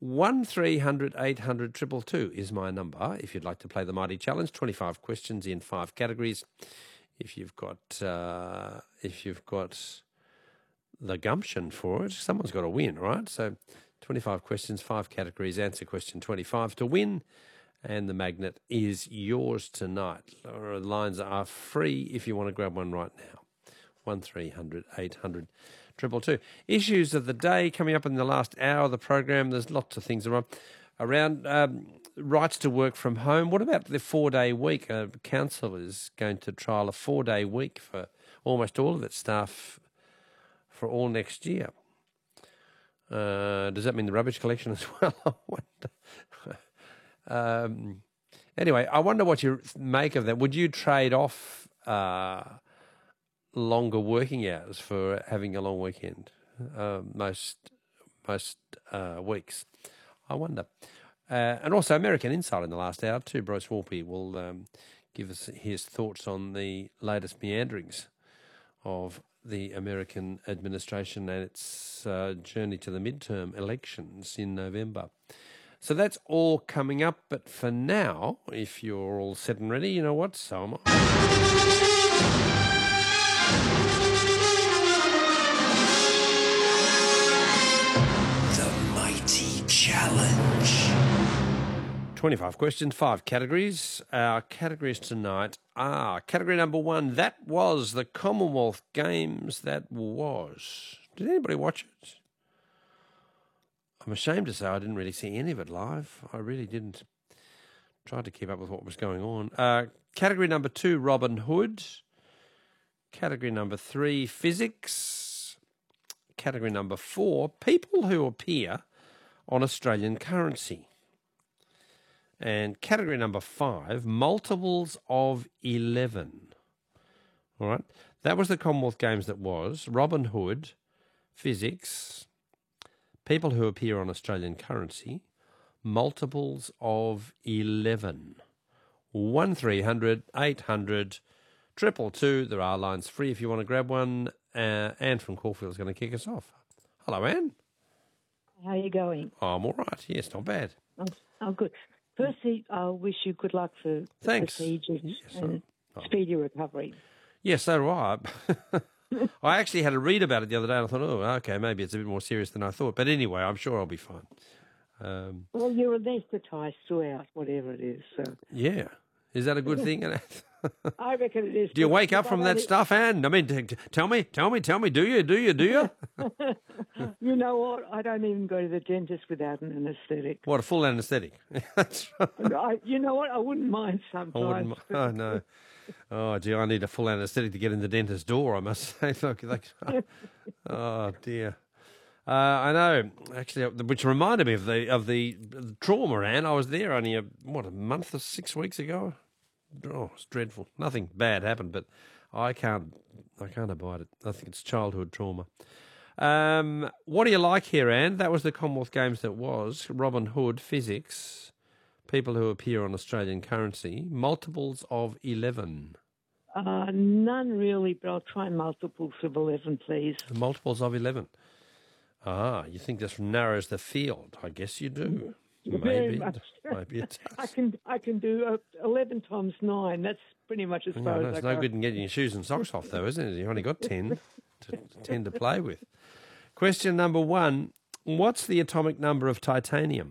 1300 800 222 is my number if you'd like to play the Mighty Challenge. 25 questions in 5 categories. If you've got the gumption for it, someone's got to win, right? So 25 questions, 5 categories, answer question 25 to win, and the magnet is yours tonight. The lines are free if you want to grab one right now. 1300 800 222. Issues of the day coming up in the last hour of the program. There's lots of things around rights to work from home. What about the 4-day week? Council is going to trial a 4-day week for almost all of its staff for all next year. Does that mean the rubbish collection as well? I wonder. Anyway, I wonder what you make of that. Would you trade off longer working hours for having a long weekend most weeks? I wonder. And also American Insight in the last hour too. Bruce Warpy will give us his thoughts on the latest meanderings of the American administration and its journey to the midterm elections in November. So that's all coming up. But for now, if you're all set and ready, you know what? So am I. Challenge. 25 questions, 5 categories. Our categories tonight are category number 1. That was the Commonwealth Games. That was. Did anybody watch it? I'm ashamed to say I didn't really see any of it live. I really didn't. Tried to keep up with what was going on. Category number 2, Robin Hood. Category number 3, physics. Category number 4, people who appear on Australian currency. And category number 5, multiples of 11. All right. That was the Commonwealth Games. That was Robin Hood, physics, people who appear on Australian currency, multiples of 11. 1300 800 222. There are lines free if you want to grab one. Anne from Caulfield is going to kick us off. Hello, Anne. How are you going? Oh, I'm all right. Yes, not bad. Oh, good. Firstly, I wish you good luck for the procedures and speedy recovery. Yes, so do I. I actually had to read about it the other day and I thought, oh, okay, maybe it's a bit more serious than I thought. But anyway, I'm sure I'll be fine. Well, you're anaesthetised throughout, whatever it is. So. Yeah. Is that a good thing? I reckon it is. Do you wake up from that stuff, Anne? I mean, tell me. Do you? You know what? I don't even go to the dentist without an anaesthetic. What, a full anaesthetic? That's right. You know what? I wouldn't mind sometimes. Oh, no. Oh, gee, I need a full anaesthetic to get in the dentist's door, I must say. Look, oh, dear. I know, actually, which reminded me of the trauma, Anne. I was there only a month or 6 weeks ago. Oh, it's dreadful. Nothing bad happened, but I can't abide it. I think it's childhood trauma. What do you like here, Anne? That was the Commonwealth Games. That was Robin Hood, physics, people who appear on Australian currency, multiples of 11. None really, but I'll try multiples of 11, please. Multiples of 11. Ah, you think this narrows the field? I guess you do. Maybe it does. I can do 11 times 9. That's pretty much as far as I go. It's no good in getting your shoes and socks off, though, isn't it? You've only got 10 to play with. Question number 1. What's the atomic number of titanium?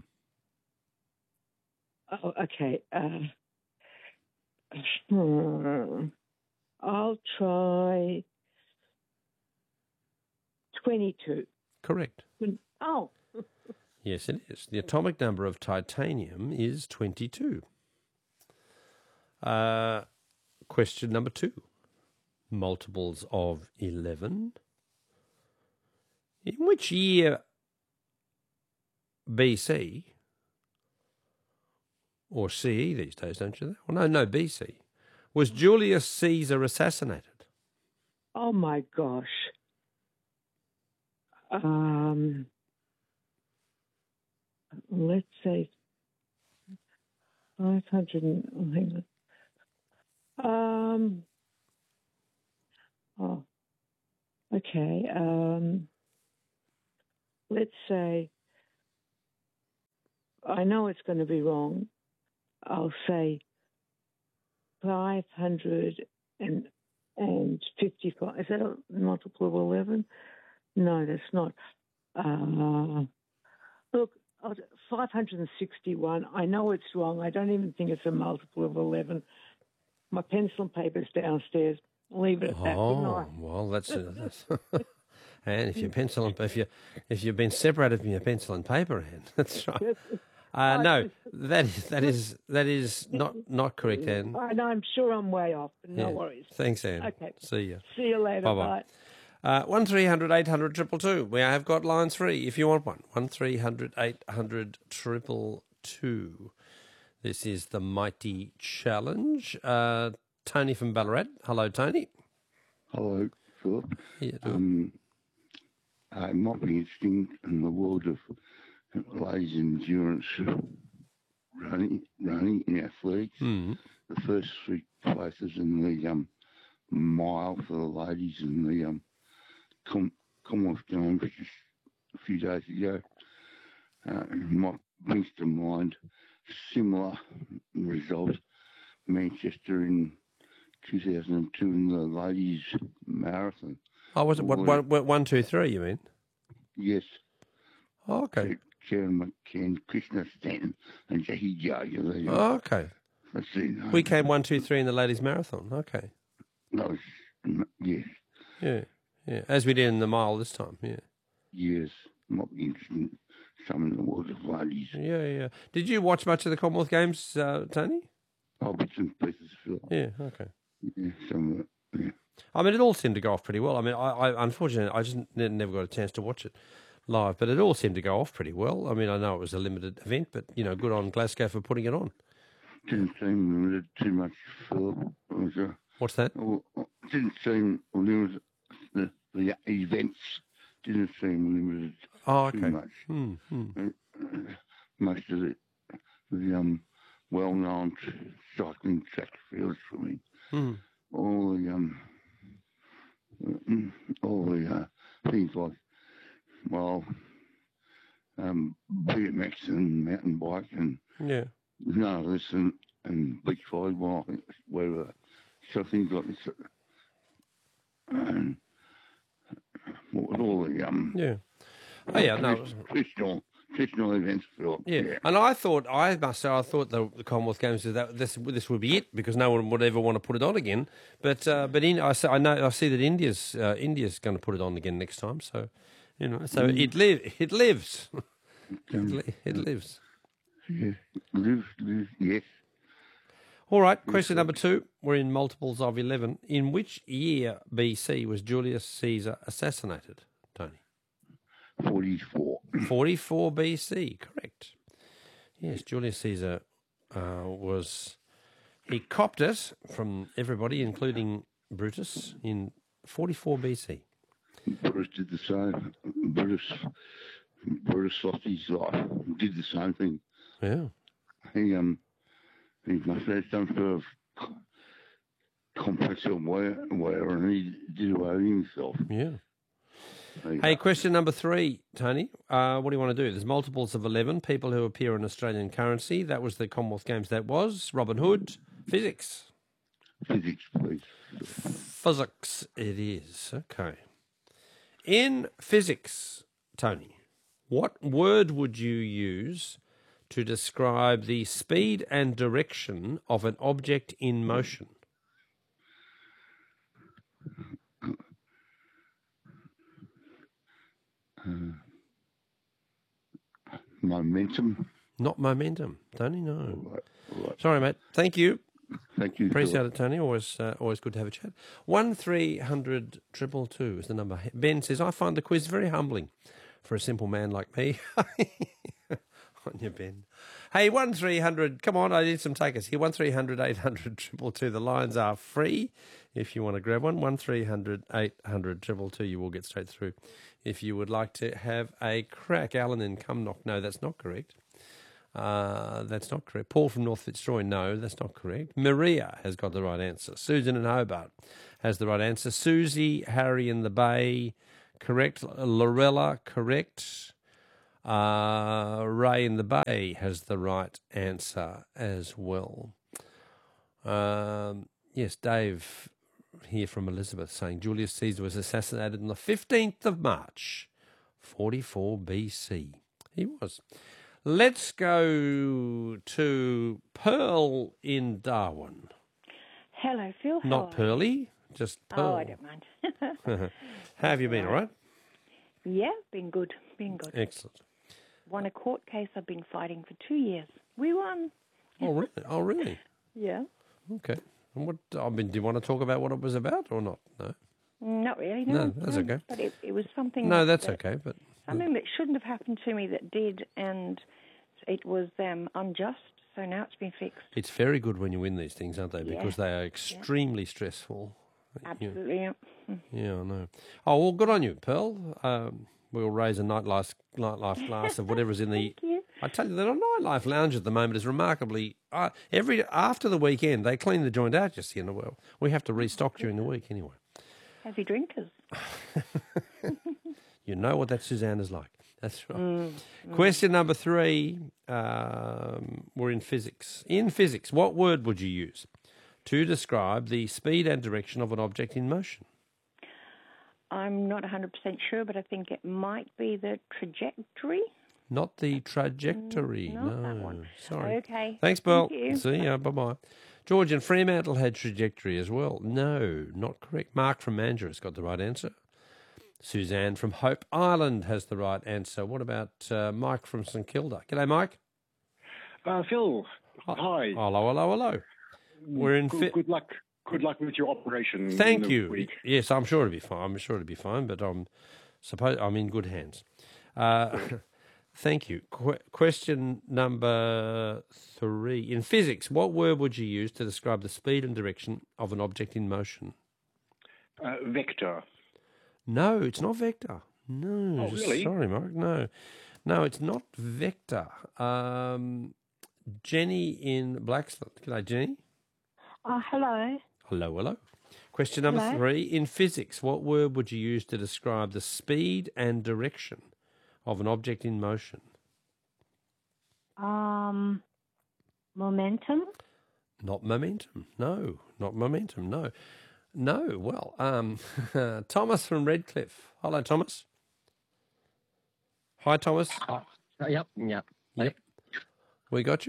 Oh, okay. I'll try 22. Correct. Oh. Yes, it is. The atomic number of titanium is 22. Question number 2. Multiples of 11. In which year BC, or CE these days, don't you? Well, no, BC, was Julius Caesar assassinated? Oh, my gosh. Let's say 500. Oh, okay. Let's say I know it's going to be wrong. I'll say 555. Is that a multiple of 11? No, that's not. Look, 561. I know it's wrong. I don't even think it's a multiple of 11. My pencil and paper's downstairs. Leave it at that. Oh, well, that's and if you've been separated from your pencil and paper, Anne, that's right. No, that is not correct, Anne. I'm sure I'm way off, but no worries. Thanks, Anne. Okay. See you. See you later. Bye-bye. 1300 800 222. We have got lines free if you want one. 1300 800 222. This is the Mighty Challenge. Tony from Ballarat. Hello, Tony. Hello, Philip. Yeah, it might be interesting in the world of ladies endurance running in athletics. Mm. The first three places in the mile for the ladies in the Commonwealth Games just a few days ago. Might brings to mind similar result. Manchester in 2002 in the ladies marathon. Oh, was it 1, 2, 3? You mean? Yes. Oh, okay. Karen McCann, Krishna Stanton, and Jackie Jagger. Oh, okay. Let's see. We came 1, 2, 3 in the ladies marathon. Okay. No, yes. Yeah. As we did in the mile this time. Yeah. Yes. Might be interesting. Some in the world of ladies. Yeah. Did you watch much of the Commonwealth Games, Tony? Oh, bits and pieces, Phil. Yeah. Okay. Yeah, some of it. Yeah. I mean, it all seemed to go off pretty well. I mean, I unfortunately, I just never got a chance to watch it live, but it all seemed to go off pretty well. I mean, I know it was a limited event, but, good on Glasgow for putting it on. Didn't seem limited too much, Philip. What's that? Didn't seem limited. The events didn't seem limited too much. Most of the well-known cycling track fields for me. All the things like, BMX and mountain bike and none of this and beach volleyball, whatever. So things like this. And all the traditional events, Phil. Yeah. And I must say, the Commonwealth Games this would be it because no one would ever want to put it on again. But I see that India's going to put it on again next time. So it lives. It lives. Yeah, live, yes. All right, question number 2. We're in multiples of 11. In which year BC was Julius Caesar assassinated, Tony? 44. 44 BC, correct. Yes, Julius Caesar he copped it from everybody, including Brutus, in 44 BC. Brutus did the same. Brutus lost his life. Did the same thing. Yeah. He must have some sort of complex or whatever, and he did away with himself. Yeah. Hey, question number 3, Tony. What do you want to do? There's multiples of 11 people who appear in Australian currency. That was the Commonwealth Games. That was Robin Hood. Physics. Physics, please. Physics it is. Okay. In physics, Tony, what word would you use to describe the speed and direction of an object in motion? Momentum. Not momentum, Tony. No. Right. Sorry, mate. Thank you. Thank you. Appreciate it, Tony. Always good to have a chat. 1300 222 is the number. Ben says, I find the quiz very humbling for a simple man like me. On you, Ben. Hey, 1300. Come on, I need some takers here. 1300 800 222. The lines are free if you want to grab one. 1300 800 222. You will get straight through if you would like to have a crack. Alan in Cumnock. No, that's not correct. That's not correct. Paul from North Fitzroy. No, that's not correct. Maria has got the right answer. Susan in Hobart has the right answer. Susie, Harry in the Bay, correct. Lorella, correct. Ray in the Bay has the right answer as well. Yes, Dave here from Elizabeth saying Julius Caesar was assassinated on the 15th of March, 44 BC. He was. Let's go to Pearl in Darwin. Hello, Phil. Not Pearly, just Pearl. Oh, I don't mind. How have you been, all right? Yeah, been good. Excellent. Won a court case I've been fighting for 2 years. We won. Oh, really? Yeah. Okay. And do you want to talk about what it was about or not? No. Not really. No, that's okay. But it was something. No, that's okay. But something that shouldn't have happened to me that did, and it was unjust. So now it's been fixed. It's very good when you win these things, aren't they? Because they are extremely stressful. Absolutely. Yeah. Yeah, I know. Oh, well, good on you, Pearl. We'll raise a nightlife glass of whatever's in the. Thank you. I tell you, the nightlife lounge at the moment is remarkably. After the weekend, they clean the joint out. You see, in the world, we have to restock during the week anyway. Heavy drinkers. You know what that Suzanne is like. That's right. Question number 3. We're in physics. In physics, what word would you use to describe the speed and direction of an object in motion? I'm not 100% sure, but I think it might be the trajectory. Not the trajectory. Not no, that one. Sorry. Okay. Thanks, Pearl. Thank you. See ya. Bye-bye. George in Fremantle had trajectory as well. No, not correct. Mark from Mandurah has got the right answer. Suzanne from Hope Island has the right answer. What about Mike from St Kilda? G'day, Mike. Phil, hi. Hello. We're in. Good luck. Good luck with your operation. Thank you. Week. Yes, I'm sure it'll be fine. But I'm in good hands. Thank you. Question number 3. In physics, what word would you use to describe the speed and direction of an object in motion? Vector. No, it's not vector. No. Oh, really? Sorry, Mark. No, it's not vector. Jenny in Blackstone. G'day, Jenny. Hello. Hello. Question number 3. In physics, what word would you use to describe the speed and direction of an object in motion? Momentum? Not momentum. No, not momentum. No. Well, Thomas from Redcliffe. Hello, Thomas. Hi, Thomas. Yep. We got you.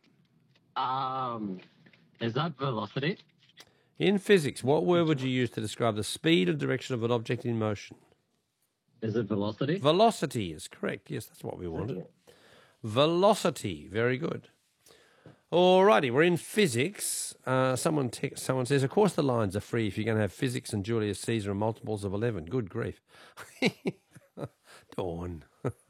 Is that velocity? In physics, what word would you use to describe the speed and direction of an object in motion? Is it velocity? Velocity is correct. Yes, that's what we wanted. Velocity. Very good. All righty, we're in physics. Someone says, of course the lines are free if you're going to have physics and Julius Caesar and multiples of 11. Good grief. Dawn.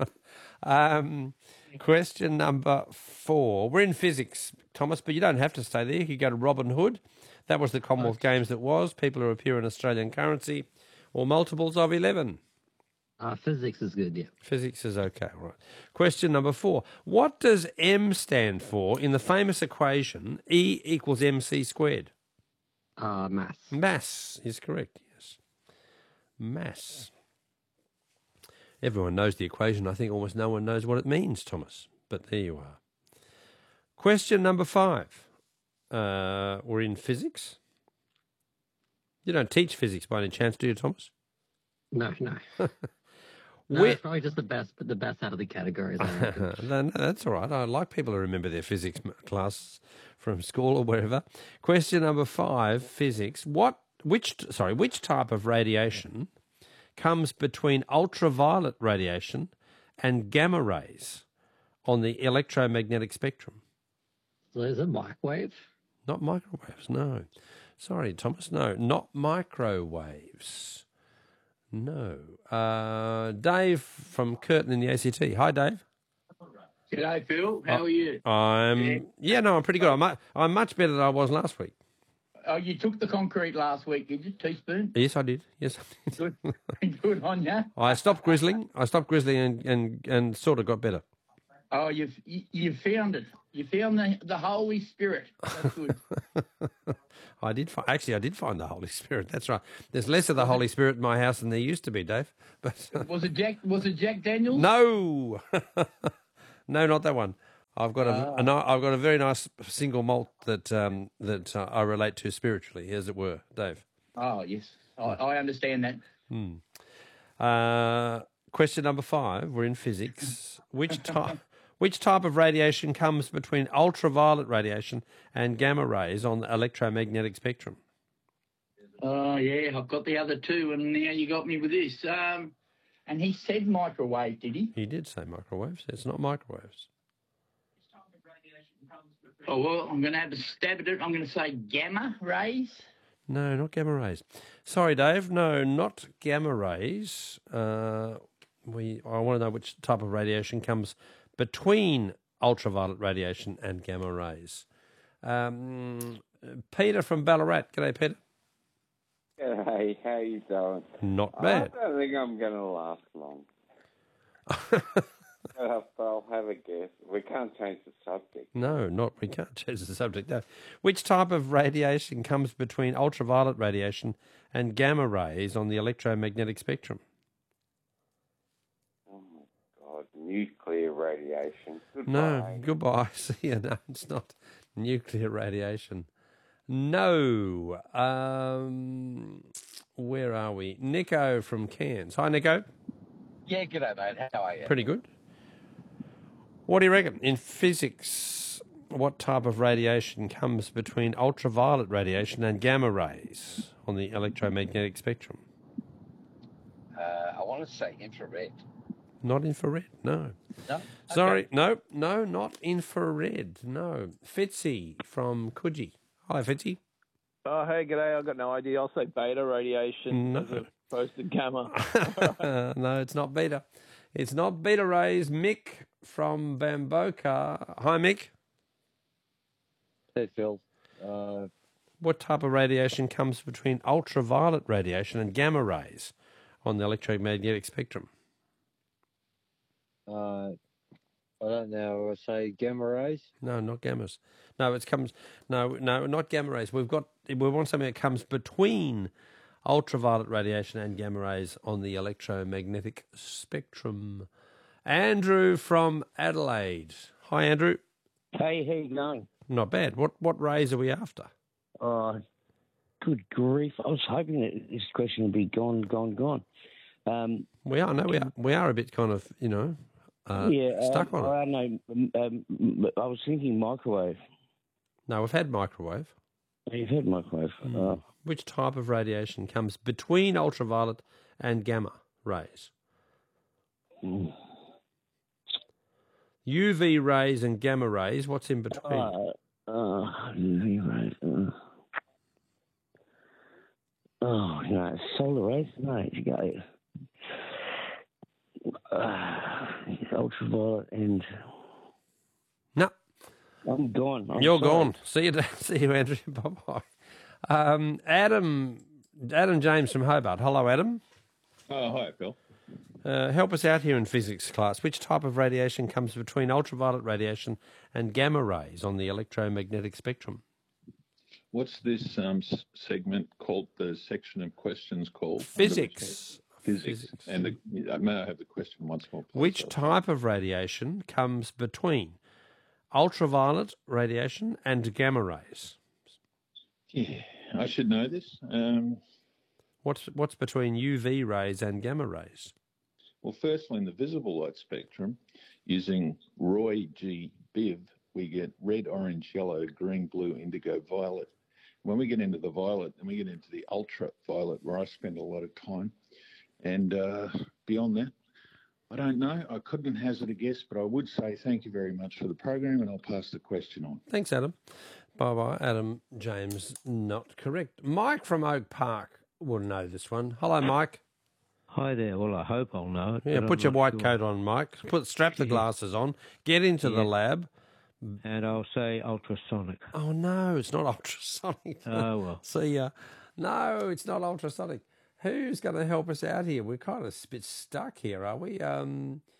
Question number 4. We're in physics, Thomas, but you don't have to stay there. You could go to Robin Hood. That was the Commonwealth Games that was. People who appear in Australian currency or multiples of 11. Physics is good, yeah. Physics is okay, right. Question number 4. What does M stand for in the famous equation E equals MC squared? Mass. Mass is correct, yes. Mass. Everyone knows the equation. I think almost no one knows what it means, Thomas. But there you are. Question number 5. We're in physics. You don't teach physics by any chance, do you, Thomas? No. No, it's probably just the best out of the categories. No, that's all right. I like people who remember their physics classes from school or wherever. Question number 5, physics. Which type of radiation comes between ultraviolet radiation and gamma rays on the electromagnetic spectrum? So is it microwave? Not microwaves, no. Sorry, Thomas, no. Not microwaves. No. Dave from Curtin in the ACT. Hi, Dave. G'day, Phil. How are you? I'm pretty good. I'm much better than I was last week. Oh, you took the concrete last week, did you, teaspoon? Yes, I did. Good. Good on you. I stopped grizzling. And sort of got better. Oh, you've found it. You found the Holy Spirit. That's good. I did find the Holy Spirit. That's right. There's less of the Holy Spirit in my house than there used to be, Dave. But was it Jack Daniels? No, no, not that one. I've got a very nice single malt that I relate to spiritually, as it were, Dave. Oh yes, I understand that. Question number 5. We're in physics. Which type of radiation comes between ultraviolet radiation and gamma rays on the electromagnetic spectrum? Oh yeah, I've got the other two, and now you got me with this. And he said microwave, did he? He did say microwaves. It's not microwaves. Oh, well, I'm going to have a stab at it. I'm going to say gamma rays. No, not gamma rays. Sorry, Dave. No, not gamma rays. I want to know which type of radiation comes between ultraviolet radiation and gamma rays. Peter from Ballarat. G'day, Peter. Hey, how you doing? Not bad. I don't think I'm going to last long. I'll have a guess. We can't change the subject. No, we can't change the subject. No. Which type of radiation comes between ultraviolet radiation and gamma rays on the electromagnetic spectrum? Oh, my God. Nuclear radiation. Goodbye. No, goodbye. See you. No, it's not nuclear radiation. No. Where are we? Nico from Cairns. Hi, Nico. Yeah, g'day, mate. How are you? Pretty good. What do you reckon? In physics, what type of radiation comes between ultraviolet radiation and gamma rays on the electromagnetic spectrum? I want to say infrared. Not infrared, no. No? Sorry, okay. No, not infrared, no. Fitzy from Coogee. Hi, Fitzy. Oh, hey, g'day. I've got no idea. I'll say beta radiation as opposed to gamma. No, it's not beta. It's not beta rays. Mick from Bamboka. Hi, Mick. Hey, Phil. What type of radiation comes between ultraviolet radiation and gamma rays on the electromagnetic spectrum? I don't know. I say gamma rays. No, not gammas. No, not gamma rays. We want something that comes between ultraviolet radiation and gamma rays on the electromagnetic spectrum. Andrew from Adelaide. Hi, Andrew. Hey, how you going? Not bad. What rays are we after? Good grief! I was hoping that this question would be gone. We are a bit kind of, stuck on it. I don't know. I was thinking microwave. No, we've had microwave. You've had microwave. Which type of radiation comes between ultraviolet and gamma rays? UV rays and gamma rays. What's in between? UV rays. No, solar rays. No, you go. Ultraviolet and. No. I'm gone. You're gone. See you, Andrew. Bye-bye. Adam James from Hobart. Hello, Adam. Oh, hi, Phil. Help us out here in physics class. Which type of radiation comes between ultraviolet radiation and gamma rays on the electromagnetic spectrum? What's this segment called, the section of questions called? Physics. Physics. And may I have the question once more, please? Which type of radiation comes between ultraviolet radiation and gamma rays? Yeah, I should know this. What's between UV rays and gamma rays? Well, firstly, in the visible light spectrum, using Roy G. Biv, we get red, orange, yellow, green, blue, indigo, violet. When we get into the violet, then we get into the ultraviolet, where I spend a lot of time. And beyond that, I don't know. I couldn't hazard a guess, but I would say thank you very much for the program, and I'll pass the question on. Thanks, Adam. Bye-bye. Adam James, not correct. Mike from Oak Park will know this one. Hello, Mike. Hi there. Well, I hope I'll know it. Yeah, put your white coat on, Mike. Strap the glasses on. Get into the lab. And I'll say ultrasonic. Oh, no, it's not ultrasonic. Oh, well. See ya. No, it's not ultrasonic. Who's going to help us out here? We're kind of a bit stuck here, are we?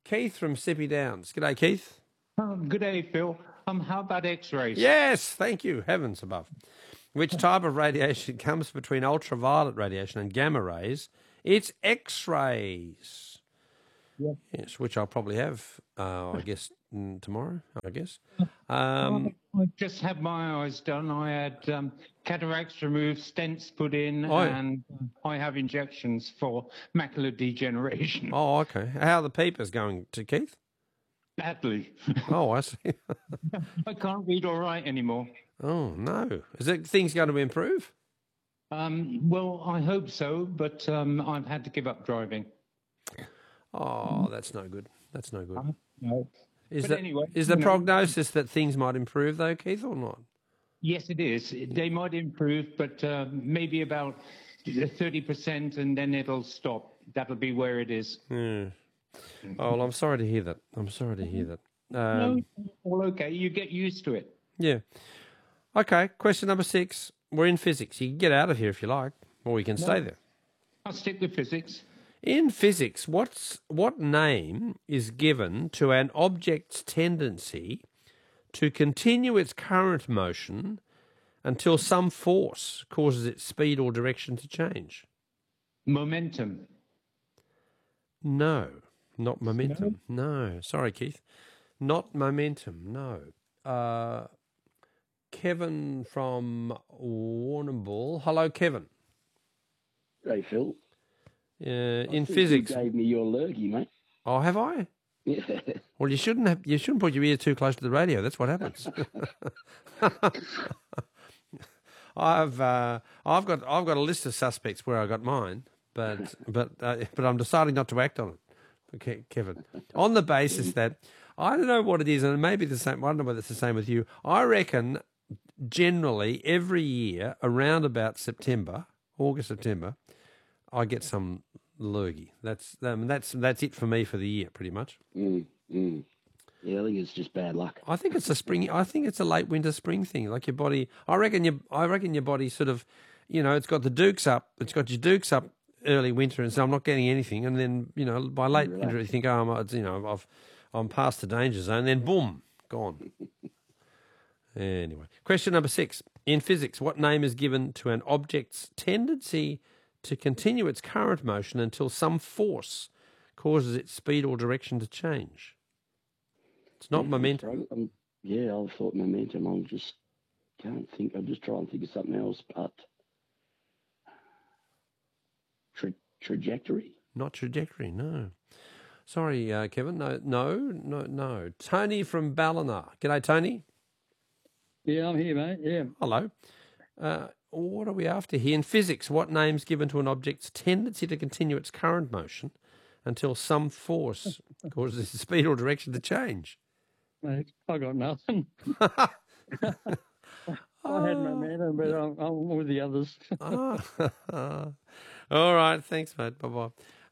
Keith from Sippy Downs. G'day, Keith. Good day, Phil. How about X-rays? Yes, thank you. Heavens above. Which type of radiation comes between ultraviolet radiation and gamma rays? It's X-rays. Yeah. Yes, which I'll probably have, I guess, tomorrow, I guess. I just had my eyes done. I had cataracts removed, stents put in, and I have injections for macular degeneration. Oh, okay. How are the peepers going to Keith? Badly. Oh, I see. I can't read or write anymore. Oh, no. Is it things going to improve? Well, I hope so, but I've had to give up driving. Oh, that's no good. That's no good. No. Is But anyway, is the you know- prognosis that things might improve, though, Keith, or not? Yes, it is. They might improve, but maybe about 30%, and then it'll stop. That'll be where it is. Yeah. Oh, well, I'm sorry to hear that. I'm sorry to hear that. No, all okay. You get used to it. Yeah. Okay, question number 6. We're in physics. You can get out of here if you like, or you can stay there. I'll stick with physics. In physics, what name is given to an object's tendency to continue its current motion until some force causes its speed or direction to change? Momentum. No, not momentum. No. Sorry, Keith. Not momentum, no. Kevin from Warrnambool. Hello, Kevin. Hey, Phil. In physics. You gave me your lurgy, mate. Oh, have I? Yeah. Well, you shouldn't put your ear too close to the radio. That's what happens. I've got a list of suspects where I got mine, but I'm deciding not to act on it. Okay, Kevin, on the basis that I don't know what it is, and maybe the same. I don't know whether it's the same with you. I reckon generally every year around about August, September, I get some lurgy. That's it for me for the year, pretty much. Yeah, I think it's just bad luck. I think it's a spring. I think it's a late winter spring thing. Like your body. I reckon your body sort of, it's got the dukes up. It's got your dukes up early winter, and so I'm not getting anything. And then by late winter you think, I'm past the danger zone. Then boom, gone. Anyway, question number 6. In physics, what name is given to an object's tendency to continue its current motion until some force causes its speed or direction to change? It's not momentum. Yeah, I thought momentum. I just can't think. I'm just trying to think of something else, but trajectory. Not trajectory. No. Sorry, Kevin. No. Tony from Ballina. G'day, Tony. Yeah, I'm here, mate. Yeah. Hello. What are we after here? In physics, what name's given to an object's tendency to continue its current motion until some force causes its speed or direction to change? Mate, I got nothing. I had momentum, but I'm with the others. All right. Thanks, mate. Bye-bye.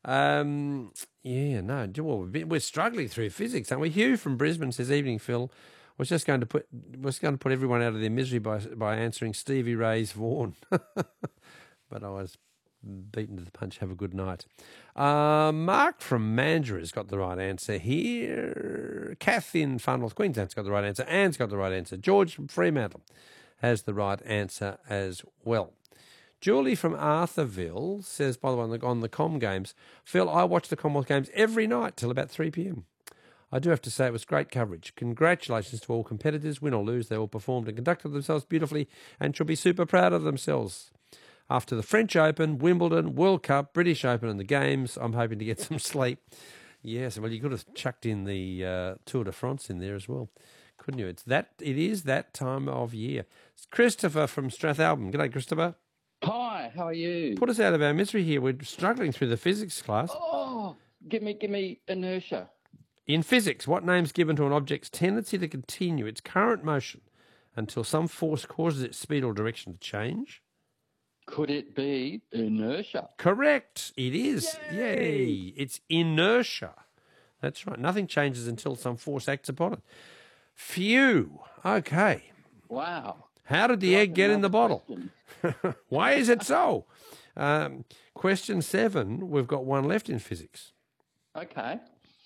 Well, we're struggling through physics, aren't we? Hugh from Brisbane says, "Evening, Phil. Was going to put everyone out of their misery by answering Stevie Ray's Vaughan." But I was beaten to the punch. Have a good night. Mark from Mandurah's got the right answer here. Kath in Far North Queensland's got the right answer. Anne's got the right answer. George from Fremantle has the right answer as well. Julie from Arthurville says, by the way, on the Com Games, Phil, I watch the Commonwealth Games every night till about 3 p.m. I do have to say it was great coverage. Congratulations to all competitors. Win or lose, they all performed and conducted themselves beautifully and should be super proud of themselves. After the French Open, Wimbledon, World Cup, British Open and the Games, I'm hoping to get some sleep. Yes, well, you could have chucked in the Tour de France in there as well, couldn't you? It is that time of year. It's Christopher from Strathalbyn. G'day, Christopher. Hi, how are you? Put us out of our misery here. We're struggling through the physics class. Oh, give me inertia. In physics, what name's given to an object's tendency to continue its current motion until some force causes its speed or direction to change? Could it be inertia? Correct. It is. Yay. It's inertia. That's right. Nothing changes until some force acts upon it. Phew. Okay. Wow. How did the egg get in the bottle? Why is it so? Question 7. We've got one left in physics. Okay.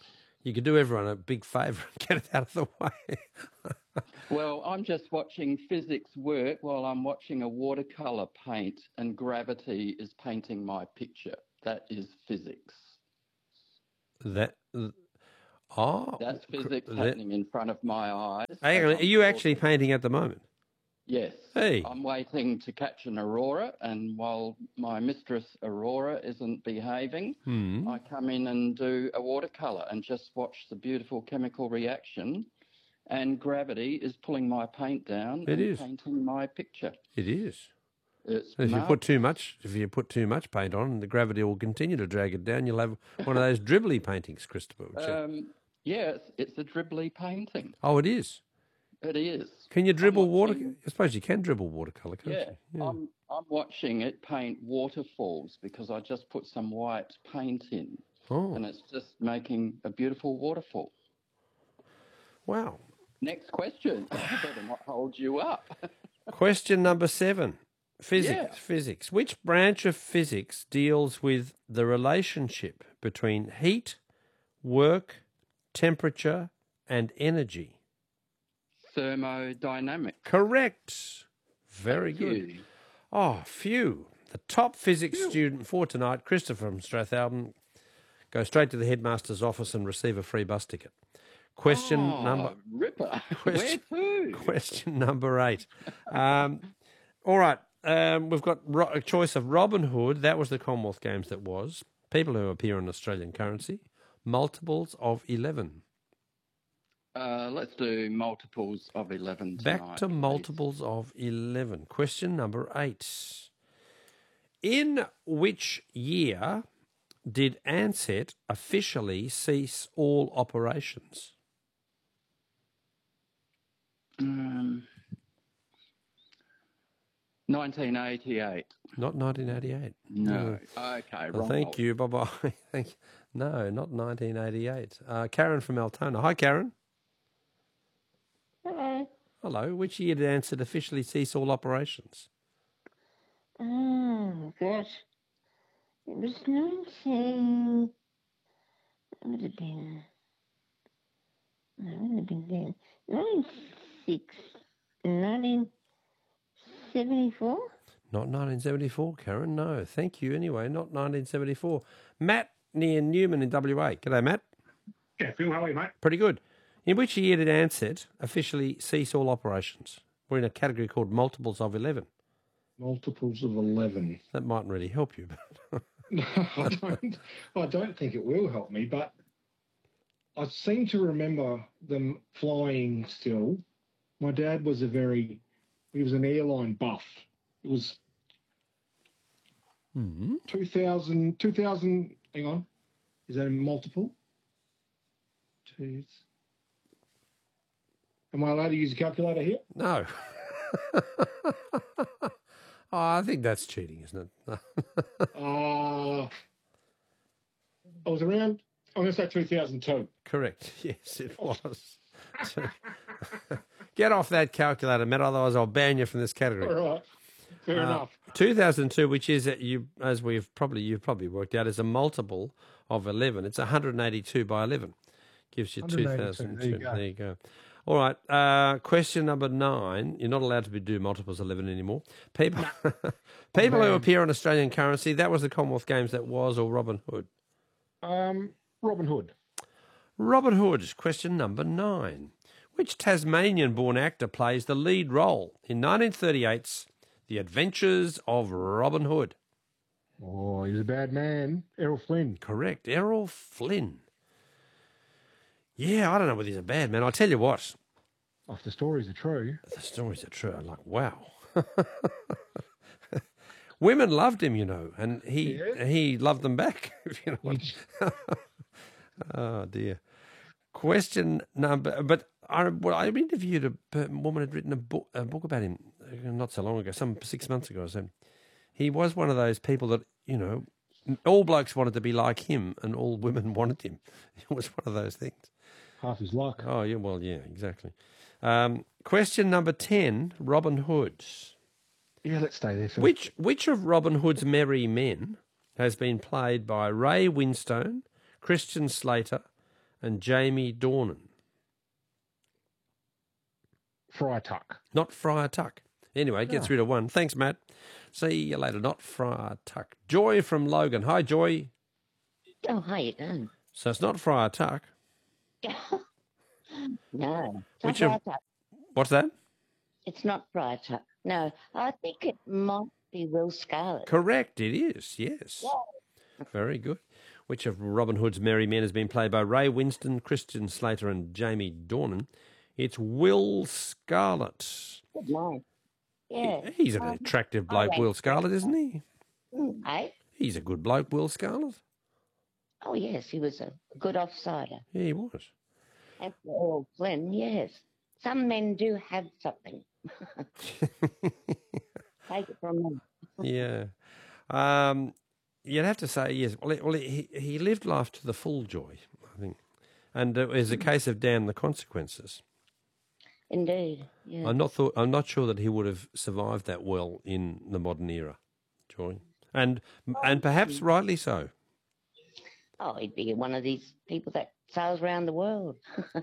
You could do everyone a big favour and get it out of the way. Well, I'm just watching physics work while I'm watching a watercolour paint, and gravity is painting my picture. That is physics. That's physics happening in front of my eyes. Hang on, are you actually painting at the moment? Yes. Hey. I'm waiting to catch an aurora, and while my mistress Aurora isn't behaving, I come in and do a watercolour and just watch the beautiful chemical reaction, and gravity is pulling my paint down painting my picture. It is. It's if you put too much paint on, the gravity will continue to drag it down. You'll have one of those dribbly paintings, Christopher. Yeah, it's a dribbly painting. Oh, it is. It is. Can you dribble water? I suppose you can dribble watercolour, can't you? Yeah. I'm watching it paint waterfalls because I just put some white paint in, and it's just making a beautiful waterfall. Wow. Next question. I better not hold you up. Question number 7. Physics. Which branch of physics deals with the relationship between heat, work, temperature, and energy? Thermodynamics. Correct. Very good. Oh, phew. The top physics student for tonight, Christopher from Strathalbyn. Go straight to the headmaster's office and receive a free bus ticket. Question number 8. All right. We've got a choice of Robin Hood. That was the Commonwealth Games that was. People who appear in Australian currency. Multiples of 11. Let's do multiples of 11 tonight. Back to multiples of 11. Question number 8. In which year did Ansett officially cease all operations? 1988. Not 1988. No. Okay, wrong. Thank you. Bye-bye. Thank you. No, not 1988. Karen from Altona. Hi, Karen. Hello. Hello. Which year did Ansett officially cease all operations? Oh, gosh. It was 19... What would it have been? No, it would have been then. 1974? Not 1974, Karen. No. Thank you anyway. Not 1974. Matt near Newman in WA. G'day, Matt. Yeah, Phil, how are you, mate? Pretty good. In which year did Ansett officially cease all operations? We're in a category called multiples of 11. Multiples of 11. That mightn't really help you. No, I don't think it will help me, but I seem to remember them flying still. My dad was he was an airline buff. It was 2000, hang on, is that a multiple? Am I allowed to use a calculator here? No. I think that's cheating, isn't it? I was around, I'm going to say 2002. Correct. Yes, it was. Get off that calculator, Matt, otherwise I'll ban you from this category. All right. Fair enough. 2002, which is, you've probably worked out, is a multiple of 11. It's 182 by 11. Gives you 2002. There you go. All right. Question number 9. You're not allowed to do multiples of 11 anymore. People who appear on Australian currency, that was the Commonwealth Games that was, or Robin Hood? Robin Hood. Robin Hood. Question number 9. Which Tasmanian-born actor plays the lead role in 1938's The Adventures of Robin Hood? Oh, he's a bad man. Errol Flynn. Correct. Errol Flynn. Yeah, I don't know whether he's a bad man. I'll tell you what. If the stories are true. The stories are true. I'm like, wow. Women loved him, and he loved them back. If you know what. Oh, dear. Question number... But I interviewed a woman who had written a book about him not so long ago, 6 months ago or so. He was one of those people that, all blokes wanted to be like him and all women wanted him. It was one of those things. Half his luck. Oh, yeah, well, yeah, exactly. Question number 10, Robin Hood. Yeah, let's stay there. Phil. Which of Robin Hood's merry men has been played by Ray Winstone, Christian Slater, and Jamie Dornan. Friar Tuck. Not Friar Tuck. Anyway, gets rid of one. Thanks, Matt. See you later. Not Friar Tuck. Joy from Logan. Hi, Joy. Oh, how you doing? So it's not Friar Tuck. No. Which of, what's that? It's not Friar Tuck. No, I think it might be Will Scarlet. Correct, it is, yes. Yeah. Very good. Which of Robin Hood's merry men has been played by Ray Winston, Christian Slater and Jamie Dornan? It's Will Scarlet. Good man. Yeah. He's an attractive bloke, Will Scarlet, isn't he? Eh? He's a good bloke, Will Scarlet. Oh, yes, he was a good offsider. Yeah, he was. And for Earl Flynn, yes. Some men do have something. Take it from them. Yeah. You'd have to say, yes. Well, he lived life to the full, Joy, I think. And it was a case of damn the consequences. Indeed, yeah. I'm not sure that he would have survived that well in the modern era, Joy. And perhaps rightly so. Oh, he'd be one of these people that sails around the world.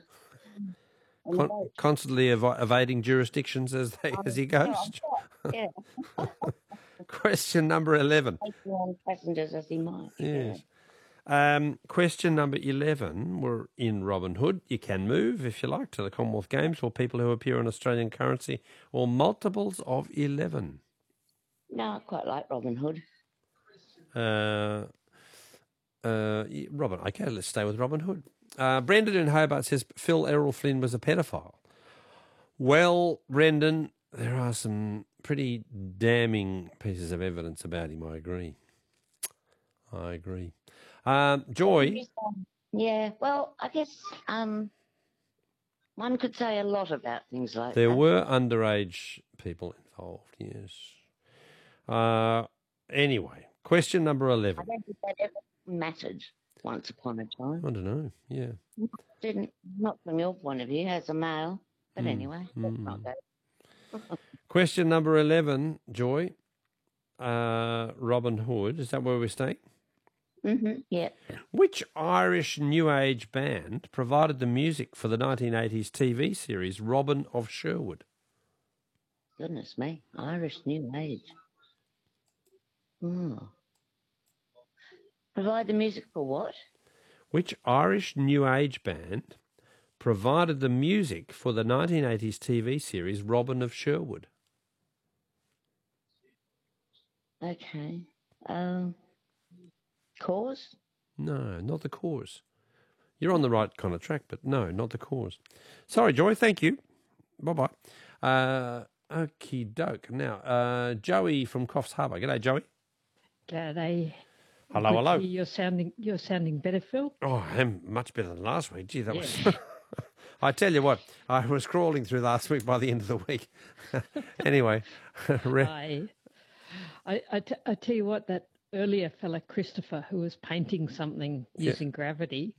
Constantly evading jurisdictions as he goes. Yeah. Question number 11. Take on passengers as he might. Yes. Question number 11. We're in Robin Hood. You can move, if you like, to the Commonwealth Games for people who appear in Australian currency or multiples of 11. No, I quite like Robin Hood. Robin. Okay, let's stay with Robin Hood. Brendan in Hobart says Phil Errol Flynn was a pedophile. Well, Brendan, there are some pretty damning pieces of evidence about him. I agree. Joy? Yeah, well, I guess one could say a lot about things like that. There were underage people involved, yes. Anyway, question number 11. I don't think that ever mattered once upon a time. I don't know, yeah. Didn't, not from your point of view as a male, but anyway, let's not go. Question number 11, Joy. Robin Hood, is that where we're staying? Yeah. Which Irish New Age band provided the music for the 1980s TV series Robin of Sherwood? Goodness me, Irish New Age. Provide the music for what? Which Irish New Age band provided the music for the 1980s TV series Robin of Sherwood? Okay. Cause? No, not the Cause. You're on the right kind of track, but no, not the Cause. Sorry, Joy, thank you. Bye-bye. Okie doke. Now, Joey from Coffs Harbour. G'day, Joey. G'day. Hello. You're sounding better, Phil. Oh, I am much better than last week. Gee, that was... I tell you what, I was crawling through last week by the end of the week. Anyway. I tell you what, that earlier fella, Christopher, who was painting something using gravity,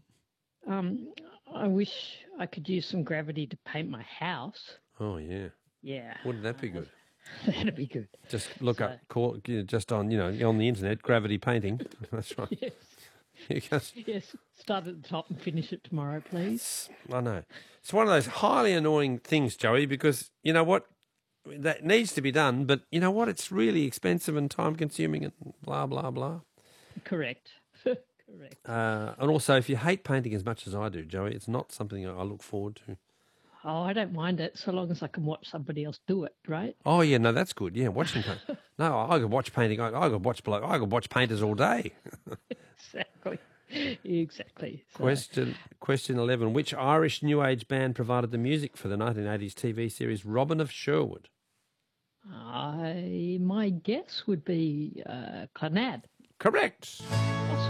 I wish I could use some gravity to paint my house. Oh, yeah. Yeah. Wouldn't that be good? That'd be good. Just look up, just on, on the internet, gravity painting. That's right. Yes. Yes. Start at the top and finish it tomorrow, please. I know. It's one of those highly annoying things, Joey, because you know what? That needs to be done, but you know what? It's really expensive and time-consuming and blah, blah, blah. Correct. Correct. And also, if you hate painting as much as I do, Joey, it's not something I look forward to. Oh, I don't mind it so long as I can watch somebody else do it, right? Oh, yeah, no, that's good. Yeah, watching paint. No, I could watch painting. I could watch painters all day. Exactly. So. Question 11. Which Irish New Age band provided the music for the 1980s TV series Robin of Sherwood? My guess would be Clannad. Correct.